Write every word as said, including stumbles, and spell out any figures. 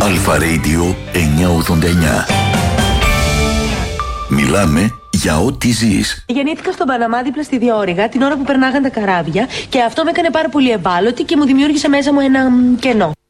Αλφα Radio εννιακόσια ογδόντα εννιά. Μιλάμε για ό,τι ζεις. Γεννήθηκα στον Παναμά δίπλα στη Διόρυγα την ώρα που περνάγαν τα καράβια και αυτό με έκανε πάρα πολύ ευάλωτη και μου δημιούργησε μέσα μου ένα κενό.